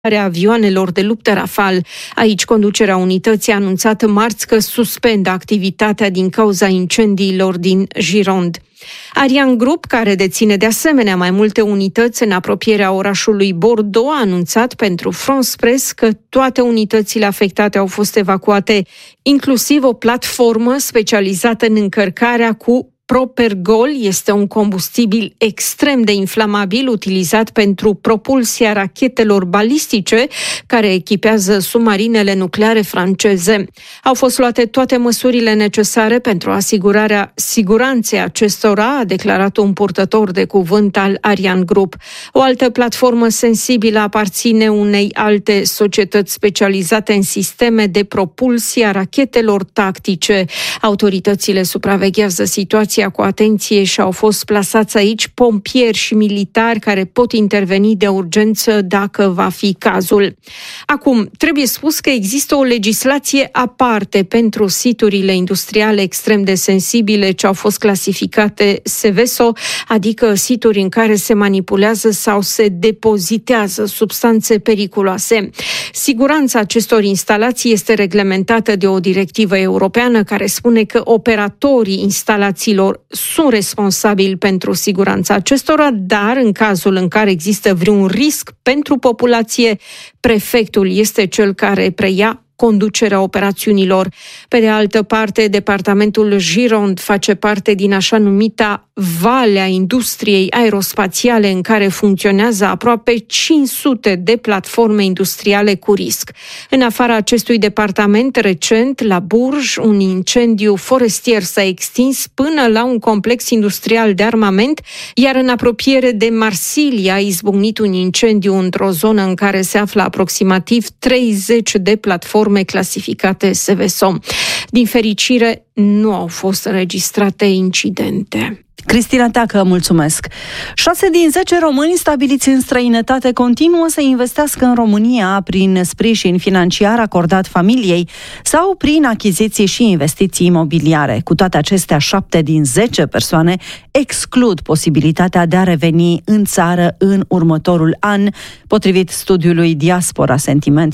avioanelor de luptă Rafale. Aici, conducerea unității a anunțat marți că suspendă activitatea din cauza incendiilor din Gironde. Ariane Group, care deține de asemenea mai multe unități în apropierea orașului Bordeaux, a anunțat pentru France Press că toate unitățile afectate au fost evacuate, inclusiv o platformă specializată în încărcarea cu Propergol. Este un combustibil extrem de inflamabil utilizat pentru propulsia rachetelor balistice care echipează submarinele nucleare franceze. Au fost luate toate măsurile necesare pentru asigurarea siguranței acestora, a declarat un purtător de cuvânt al Ariane Group. O altă platformă sensibilă aparține unei alte societăți specializate în sisteme de propulsie a rachetelor tactice. Autoritățile supraveghează situația cu atenție și au fost plasați aici pompieri și militari care pot interveni de urgență dacă va fi cazul. Acum, trebuie spus că există o legislație aparte pentru siturile industriale extrem de sensibile ce au fost clasificate SEVESO, adică situri în care se manipulează sau se depozitează substanțe periculoase. Siguranța acestor instalații este reglementată de o directivă europeană care spune că operatorii instalațiilor sunt responsabili pentru siguranța acestora, dar în cazul în care există vreun risc pentru populație, prefectul este cel care preia conducerea operațiunilor. Pe de altă parte, departamentul Gironde face parte din așa numita Valea Industriei Aerospațiale, în care funcționează aproape 500 de platforme industriale cu risc. În afara acestui departament, recent, la Bourges, un incendiu forestier s-a extins până la un complex industrial de armament, iar în apropiere de Marsilia a izbucnit un incendiu într-o zonă în care se află aproximativ 30 de platforme clasificate SEVESO. Din fericire, nu au fost înregistrate incidente. Cristina Teacă, mulțumesc! 6 din 10 români stabiliți în străinătate continuă să investească în România prin sprijin financiar acordat familiei sau prin achiziții și investiții imobiliare. Cu toate acestea, 7 din 10 persoane exclud posibilitatea de a reveni în țară în următorul an, potrivit studiului Diaspora Sentiment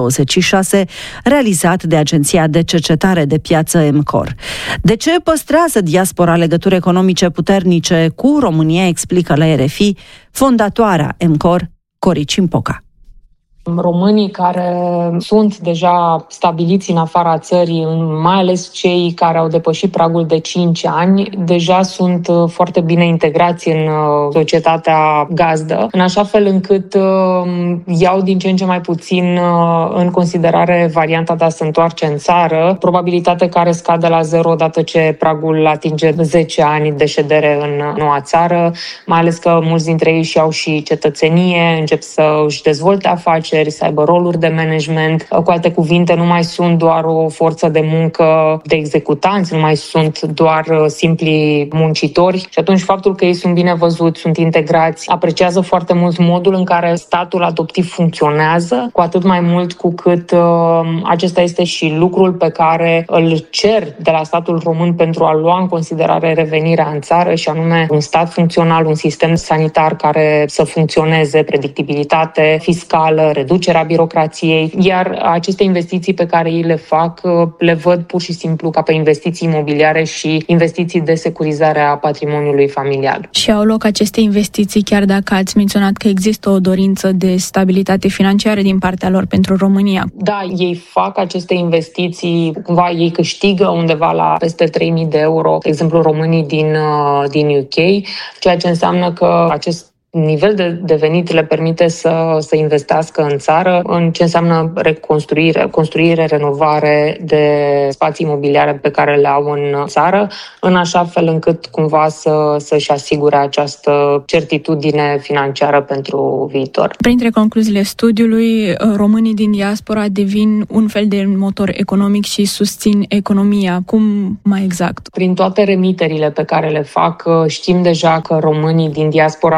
2026, realizat de Agenția de Cercetare de Piață EMCOR. De ce păstrează diaspora legături economice puternice cu România, explică la RFI fondatoarea EMCOR, Cori Cimpoca. Românii care sunt deja stabiliți în afara țării, mai ales cei care au depășit pragul de 5 ani, deja sunt foarte bine integrați în societatea gazdă, în așa fel încât iau din ce în ce mai puțin în considerare varianta de a se întoarce în țară, probabilitate care scade la 0 odată ce pragul atinge 10 ani de ședere în noua țară, mai ales că mulți dintre ei și-au și cetățenie, încep să își dezvolte afaceri, să aibă roluri de management. Cu alte cuvinte, nu mai sunt doar o forță de muncă de executanți, nu mai sunt doar simpli muncitori și atunci faptul că ei sunt bine văzuți, sunt integrați, apreciază foarte mult modul în care statul adoptiv funcționează, cu atât mai mult cu cât acesta este și lucrul pe care îl cer de la statul român pentru a lua în considerare revenirea în țară și anume un stat funcțional, un sistem sanitar care să funcționeze, predictibilitate fiscală, reducerea birocrației, iar aceste investiții pe care ei le fac, le văd pur și simplu ca pe investiții imobiliare și investiții de securizare a patrimoniului familial. Și au loc aceste investiții, chiar dacă ați menționat că există o dorință de stabilitate financiară din partea lor pentru România. Da, ei fac aceste investiții, cumva ei câștigă undeva la peste 3.000 de euro, de exemplu românii din UK, ceea ce înseamnă că acest nivel de venit le permite să investească în țară, în ce înseamnă construire, renovare de spații imobiliare pe care le au în țară, în așa fel încât cumva să-și asigure această certitudine financiară pentru viitor. Printre concluziile studiului, românii din diaspora devin un fel de motor economic și susțin economia. Cum mai exact? Prin toate remiterile pe care le fac, știm deja că românii din diaspora sunt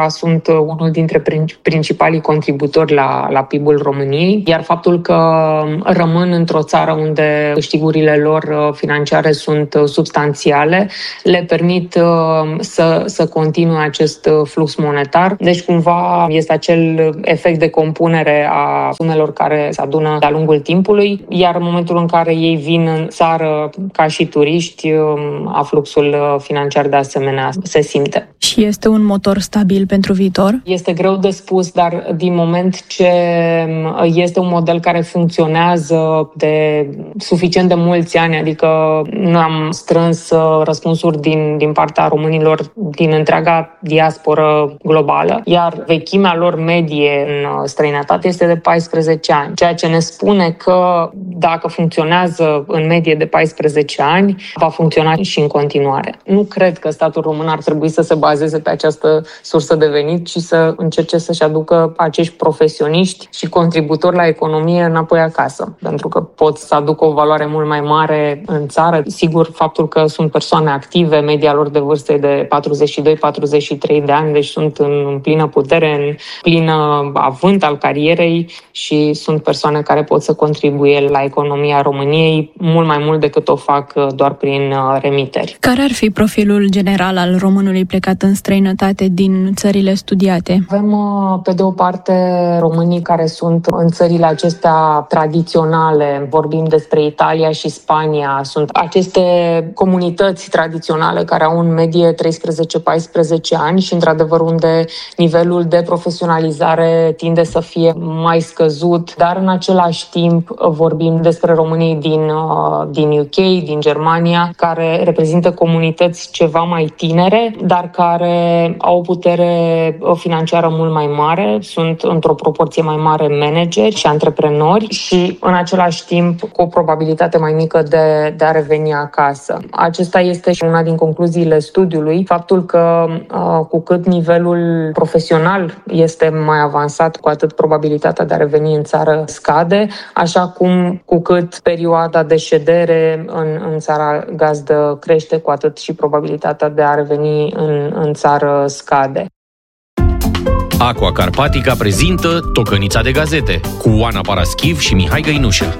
unul dintre principalii contributori la PIB-ul României, iar faptul că rămân într-o țară unde câștigurile lor financiare sunt substanțiale, le permit să continue acest flux monetar. Deci cumva este acel efect de compunere a sumelor care se adună de-a lungul timpului, iar în momentul în care ei vin în țară ca și turiști, afluxul financiar de asemenea se simte. Și este un motor stabil pentru viitor? Este greu de spus, dar din moment ce este un model care funcționează de suficient de mulți ani, adică nu am strâns răspunsuri din partea românilor din întreaga diasporă globală, iar vechimea lor medie în străinătate este de 14 ani, ceea ce ne spune că dacă funcționează în medie de 14 ani, va funcționa și în continuare. Nu cred că statul român ar trebui să se bazeze pe această sursă de venit și să încerce să-și aducă acești profesioniști și contributori la economie înapoi acasă, pentru că pot să aducă o valoare mult mai mare în țară. Sigur, faptul că sunt persoane active, media lor de vârstă de 42-43 de ani, deci sunt în plină putere, în plină avânt al carierei și sunt persoane care pot să contribuie la economia României mult mai mult decât o fac doar prin remiteri. Care ar fi profilul general al românului plecat în străinătate din țările studiate? Avem, pe de o parte, românii care sunt în țările acestea tradiționale. Vorbim despre Italia și Spania. Sunt aceste comunități tradiționale care au în medie 13-14 ani și, într-adevăr, unde nivelul de profesionalizare tinde să fie mai scăzut, dar în același timp vorbim despre românii din UK, din Germania, care reprezintă comunități ceva mai tinere, dar care au o putere financiară mult mai mare, sunt într-o proporție mai mare manageri și antreprenori și în același timp cu o probabilitate mai mică de a reveni acasă. Acesta este și una din concluziile studiului, faptul că cu cât nivelul profesional este mai avansat, cu atât probabilitatea de a reveni în țară scade, așa cum cu cât perioada de ședere în țara gazdă crește, cu atât și probabilitatea de a reveni în țară scade. Aqua Carpatica prezintă Tocănița de gazete cu Oana Paraschiv și Mihai Găinușă.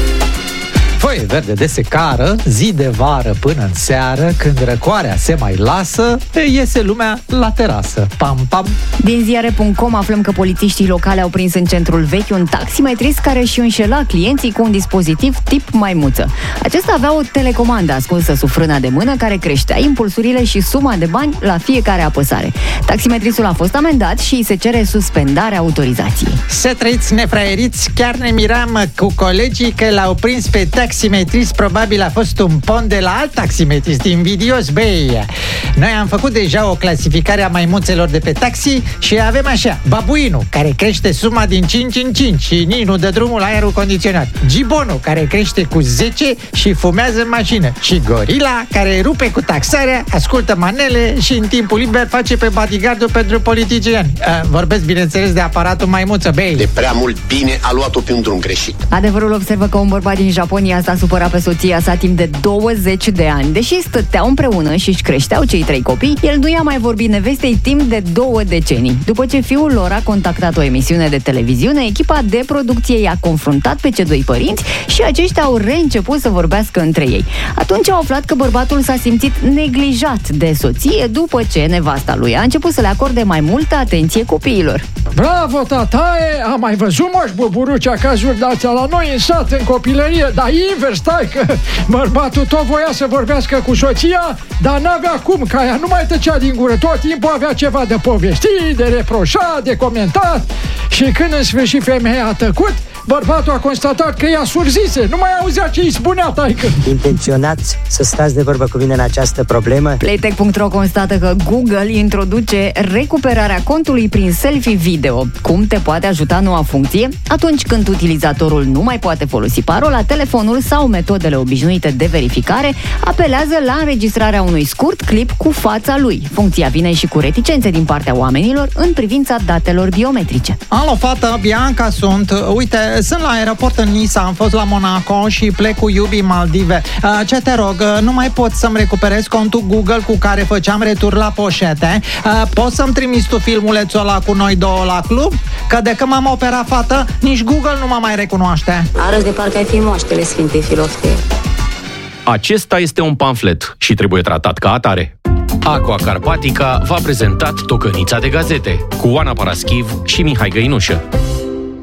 Foaie verde de secară, zi de vară până în seară, când răcoarea se mai lasă, iese lumea la terasă. Pam, pam! Din ziare.com aflăm că polițiștii locali au prins în centrul vechi un taximetrist care își înșela clienții cu un dispozitiv tip maimuță. Acesta avea o telecomandă ascunsă sub frâna de mână care creștea impulsurile și suma de bani la fiecare apăsare. Taximetristul a fost amendat și îi se cere suspendarea autorizației. Să trăiți, nefraieriți, chiar ne miram cu colegii că l-au prins pe taximetrist, probabil a fost un pont de la alt taximetrist, invidios, băi. Noi am făcut deja o clasificare a maimuțelor de pe taxi și avem așa: babuinul, care crește suma din 5 în 5 și nici nu dă drumul la aerul condiționat; gibonul, care crește cu 10 și fumează în mașină; și gorila, care rupe cu taxarea, ascultă manele și în timpul liber face pe bodyguard-ul pentru politicieni. Vorbesc, bineînțeles, de aparatul maimuță, băi. De prea mult bine a luat-o pe un drum greșit. Adevărul observă că un bărbat din Japonia s-a supărat pe soția sa timp de 20 de ani. Deși stăteau împreună și își creșteau cei 3 copii, el nu i-a mai vorbit nevestei timp de 2 decenii. După ce fiul lor a contactat o emisiune de televiziune, echipa de producție i-a confruntat pe cei 2 părinți și aceștia au reînceput să vorbească între ei. Atunci au aflat că bărbatul s-a simțit neglijat de soție după ce nevasta lui a început să le acorde mai multă atenție copiilor. Bravo, tataie! Am mai văzut, moș buburucea, cazuri de-astea la noi în sat, în copilărie, dar invers, stai că bărbatul tot voia să vorbească cu soția, dar n-avea cum, că aia nu mai tăcea din gură, tot timpul avea ceva de povestit, de reproșat, de comentat. Și când în sfârșit femeia a tăcut, bărbatul a constatat că ea surzise, nu mai auzea ce îi spunea taică. Intenționați să stați de vorbă cu mine în această problemă? Playtech.ro constată că Google introduce recuperarea contului prin selfie video. Cum te poate ajuta noua funcție? Atunci când utilizatorul nu mai poate folosi parola, telefonul sau metodele obișnuite de verificare, apelează la înregistrarea unui scurt clip cu fața lui. Funcția vine și cu reticențe din partea oamenilor în privința datelor biometrice. Alo, fată, Bianca sunt. Uite, sunt la aeroport în Nisa, am fost la Monaco și plec cu iubii Maldive. Ce te rog, nu mai pot să-mi recuperez contul Google cu care făceam retur la poșete? Poți să-mi trimiți tu filmulețul ăla cu noi două la club? Că de când m-am operat, fată, nici Google nu mă mai recunoaște. Arăți de parcă ai fi moaștele Sfintei Filoftie. Acesta este un pamflet și trebuie tratat ca atare. Aqua Carpatica v-a prezentat Tocănița de gazete cu Oana Paraschiv și Mihai Găinușă.